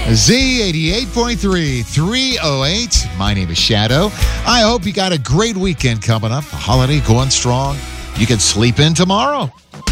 Z88.3, 308. My name is Shadow. I hope you got a great weekend coming up. The holiday going strong. You can sleep in tomorrow.